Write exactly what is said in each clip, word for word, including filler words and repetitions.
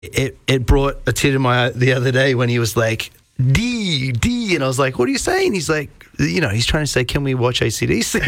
it it brought a tear to my eye the other day when he was like, D, D, and I was like, what are you saying? He's like, you know, he's trying to say, can we watch A C D C?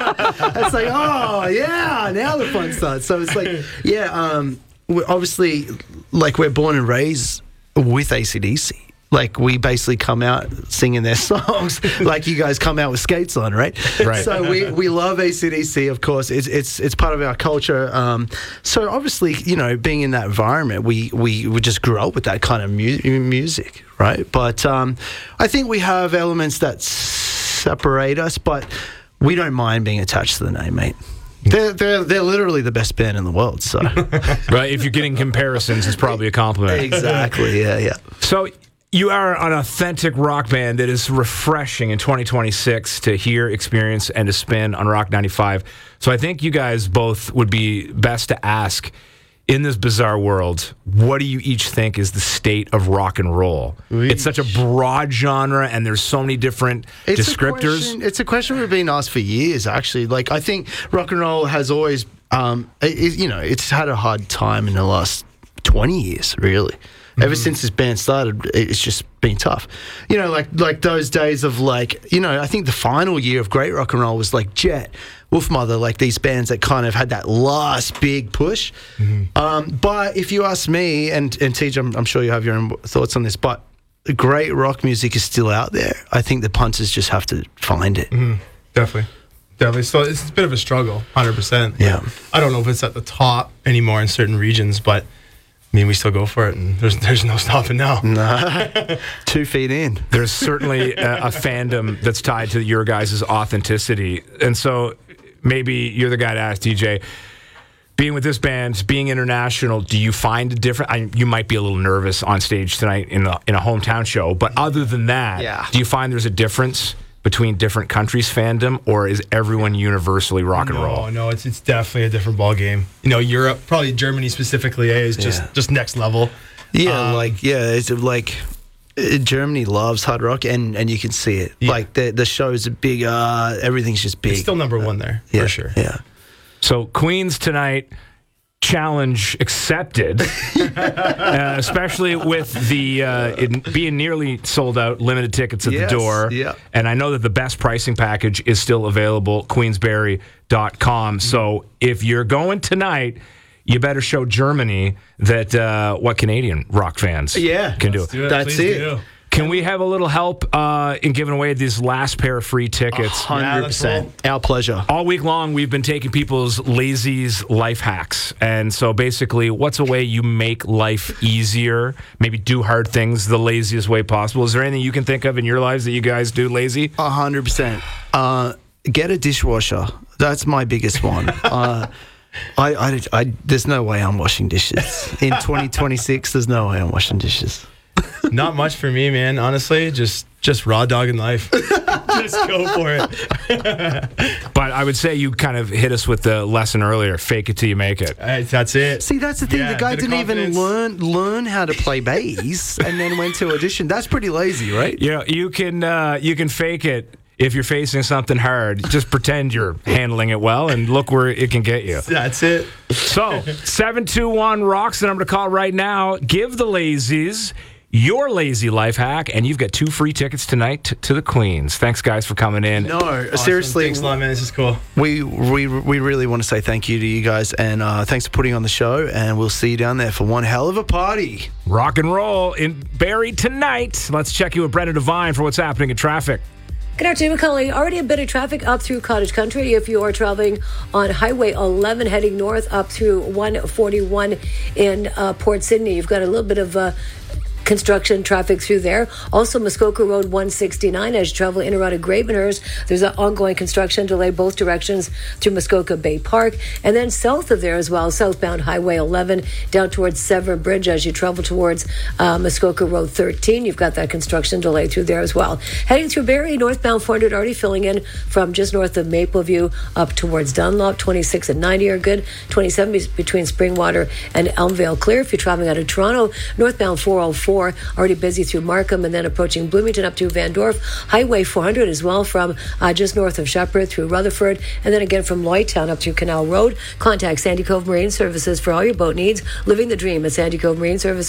It's like, oh, yeah, now the fun starts. So it's like, yeah, um, we're obviously, like, we're born and raised with A C D C. Like, we basically come out singing their songs like you guys come out with skates on, right? Right. So we, we love A C D C, of course. It's it's it's part of our culture. Um, so obviously, you know, being in that environment, we, we, we just grew up with that kind of mu- music, right? But um, I think we have elements that separate us, but we don't mind being attached to the name, mate. They're, they're, they're literally the best band in the world, so. Right, if you're getting comparisons, it's probably a compliment. Exactly, yeah, yeah. So you are an authentic rock band that is refreshing in twenty twenty-six to hear, experience, and to spin on Rock ninety-five. So I think you guys both would be best to ask, in this bizarre world, what do you each think is the state of rock and roll? Eesh. It's such a broad genre, and there's so many different It's descriptors. A question, it's a question we've been asked for years, actually. Like, I think rock and roll has always, um, it, it- you know, it's had a hard time in the last twenty years, really. Ever since this band started, it's just been tough. You know, like like those days of like, you know, I think the final year of great rock and roll was like Jet, Wolfmother, like these bands that kind of had that last big push. Um, but if you ask me, and, and Tej, I'm, I'm sure you have your own thoughts on this, but great rock music is still out there. I think the punters just have to find it. Definitely. Definitely. So it's a bit of a struggle, one hundred percent. Yeah. I don't know if it's at the top anymore in certain regions, but I mean, we still go for it, and there's there's no stopping now. Nah. Two feet in. There's certainly a, a fandom that's tied to your guys' authenticity. And so maybe you're the guy to ask, D J, being with this band, being international, do you find it different? I, you might be a little nervous on stage tonight in a, in a hometown show, but other than that, Yeah. do you find there's a difference between different countries' fandom, or is everyone universally rock and no, roll? No, it's it's definitely a different ball game. You know, Europe, probably Germany specifically, eh, is just, Yeah. just next level. Yeah, Um, like, yeah, it's like uh, Germany loves hard rock, and, and you can see it. Yeah. Like, the the shows are big, uh, everything's just big. It's still number one there, yeah, for sure. Yeah. So Queens tonight, challenge accepted, uh, especially with the uh, it being nearly sold out, limited tickets at Yes, the door. yeah. And I know that the best pricing package is still available, queensberry dot com. So if you're going tonight, you better show Germany that uh, what Canadian rock fans Yeah. can do. Let's do it. That's Please it. do. Can we have a little help uh, in giving away these last pair of free tickets? one hundred percent. Our pleasure. All week long, we've been taking people's lazies life hacks. And so basically, what's a way you make life easier? Maybe do hard things the laziest way possible. Is there anything you can think of in your lives that you guys do lazy? one hundred percent. Uh, get a dishwasher. That's my biggest one. uh, I, I, I, there's no way I'm washing dishes. In twenty twenty-six, there's no way I'm washing dishes. Not much for me, man. Honestly, just just raw dogging life. Just go for it. But I would say you kind of hit us with the lesson earlier, fake it till you make it. Hey, that's it. See, that's the thing. Yeah, the guy bit of didn't even confidence. learn learn how to play bass and then went to audition. That's pretty lazy, right? You know, you can, uh, you can fake it if you're facing something hard. Just pretend you're handling it well and look where it can get you. That's it. So, seven two one rocks, the number to call right now. Give the lazies your lazy life hack, and you've got two free tickets tonight t- to the Queens. Thanks, guys, for coming in. No, Awesome. seriously. Thanks a lot, man. This is cool. We, we we really want to say thank you to you guys, and uh, thanks for putting on the show, and we'll see you down there for one hell of a party. Rock and roll in Barrie tonight. Let's check in with Brenda Devine for what's happening in traffic. Good afternoon, McCully. Already a bit of traffic up through Cottage Country if you are traveling on Highway eleven heading north up through one forty-one in uh, Port Sydney. You've got a little bit of uh, construction traffic through there. Also, Muskoka Road one sixty-nine as you travel in and out of Gravenhurst. There's an ongoing construction delay both directions through Muskoka Bay Park. And then south of there as well, southbound Highway eleven down towards Severn Bridge as you travel towards uh, Muskoka Road thirteen. You've got that construction delay through there as well. Heading through Barrie, northbound four hundred already filling in from just north of Mapleview up towards Dunlop. twenty-six and ninety are good. twenty-seven between Springwater and Elmvale clear. If you're traveling out of Toronto, northbound four oh four four, already busy through Markham and then approaching Bloomington up to Van Dorp. Highway four hundred as well from uh, just north of Shepherd through Rutherford, and then again from Lloydtown up through Canal Road. Contact Sandy Cove Marine Services for all your boat needs. Living the dream at Sandy Cove Marine Services.